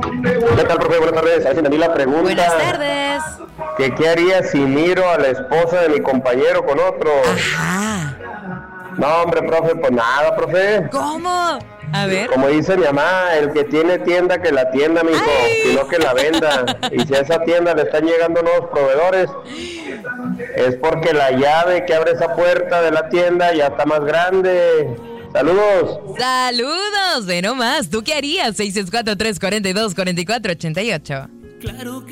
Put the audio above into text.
¿Qué tal, profe? Buenas tardes. Ahí entendí la pregunta. Buenas tardes. ¿Qué haría si miro a la esposa de mi compañero con otro? Ajá. No, hombre, profe, pues nada, profe. ¿Cómo? A ver. Como dice mi mamá, el que tiene tienda que la tienda, mijo, sino que la venda. Y si a esa tienda le están llegando nuevos proveedores, es porque la llave que abre esa puerta de la tienda ya está más grande. Saludos. Saludos. Ve nomás. ¿Tú qué harías? 664-342-4488. Claro que